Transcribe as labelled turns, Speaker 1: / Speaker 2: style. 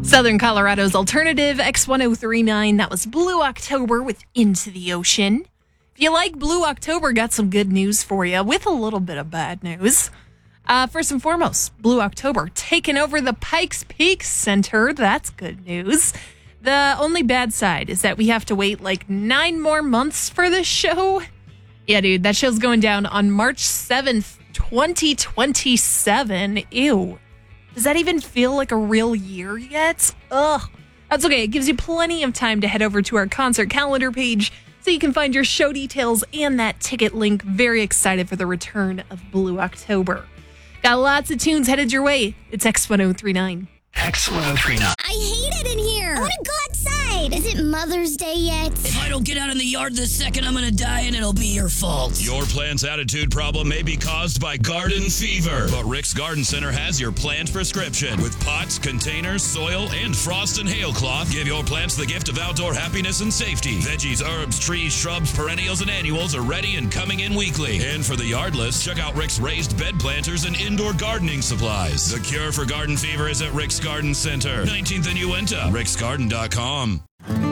Speaker 1: Southern Colorado's alternative, X1039. That was Blue October with Into the Ocean. If you like Blue October, got some good news for you with a little bit of bad news. First and foremost, Blue October taking over the Pikes Peak Center. That's good news. The only bad side is that we have to wait like 9 more months for this show. Yeah, dude, that show's going down on March 7th, 2027. Ew. Does that even feel like a real year yet? Ugh. That's okay. It gives you plenty of time to head over to our concert calendar page so you can find your show details and that ticket link. Very excited for the return of Blue October. Got lots of tunes headed your way. It's X1039.
Speaker 2: X1039.
Speaker 3: I hate it in here. I want to go outside. Is it Mother's Day yet?
Speaker 4: If I don't get out in the yard this second, I'm gonna die and it'll be your fault.
Speaker 2: Your plant's attitude problem may be caused by garden fever, but Rick's Garden Center has your plant prescription. With pots, containers, soil, and frost and hail cloth, give your plants the gift of outdoor happiness and safety. Veggies, herbs, trees, shrubs, perennials, and annuals are ready and coming in weekly. And for the yardless, check out Rick's raised bed planters and indoor gardening supplies. The cure for garden fever is at Rick's Garden Center, 19th and Uinta. ricksgarden.com.